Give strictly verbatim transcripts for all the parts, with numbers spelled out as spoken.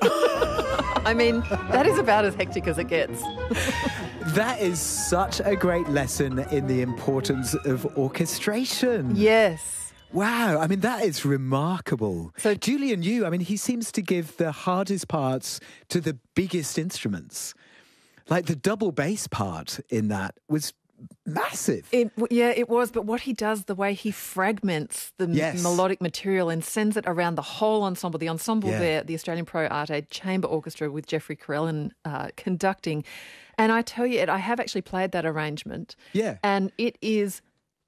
I mean, that is about as hectic as it gets. That is such a great lesson in the importance of orchestration. Yes. Wow. I mean, that is remarkable. So Julian Yu, I mean, he seems to give the hardest parts to the biggest instruments. Like the double bass part in that was massive. It, yeah, it was. But what he does, the way he fragments the Yes. melodic material and sends it around the whole ensemble, the ensemble Yeah. there, the Australian Pro Arte Chamber Orchestra with Jeffrey Carellin uh, conducting. And I tell you, Ed, I have actually played that arrangement. Yeah. And it is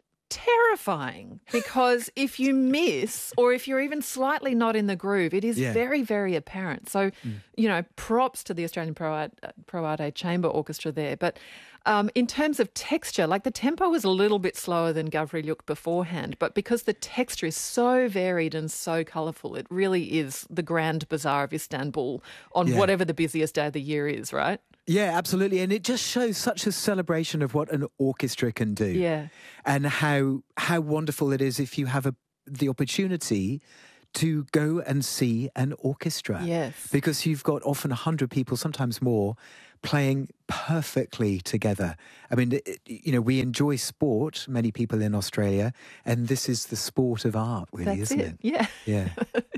terrifying because if you miss or if you're even slightly not in the groove, it is Yeah. very, very apparent. So, you know, props to the Australian Pro Arte, Pro Arte Chamber Orchestra there. But um, in terms of texture, like the tempo was a little bit slower than Gavrilyuk beforehand, but because the texture is so varied and so colourful, it really is the grand bazaar of Istanbul on Yeah. whatever the busiest day of the year is, right? Yeah, absolutely. And it just shows such a celebration of what an orchestra can do. Yeah. And how how wonderful it is if you have a, the opportunity to go and see an orchestra. Yes. Because you've got often one hundred people, sometimes more, playing perfectly together. I mean, it, you know, we enjoy sport, many people in Australia, and this is the sport of art, really, That's isn't it. it? Yeah. Yeah.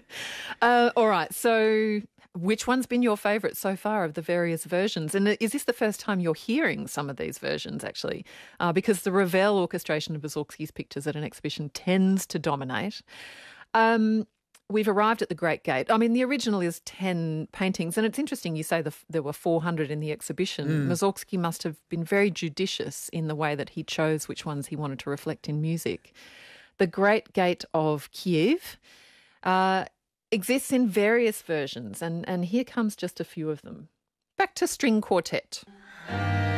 Uh, all right. So which one's been your favourite so far of the various versions? And is this the first time you're hearing some of these versions, actually? Uh, because the Ravel orchestration of Mussorgsky's pictures at an exhibition tends to dominate. Um, we've arrived at the Great Gate. I mean, the original is ten paintings, and it's interesting you say the, there were four hundred in the exhibition. Mm. Mussorgsky must have been very judicious in the way that he chose which ones he wanted to reflect in music. The Great Gate of Kiev uh, exists in various versions, and, and here comes just a few of them. Back to string quartet.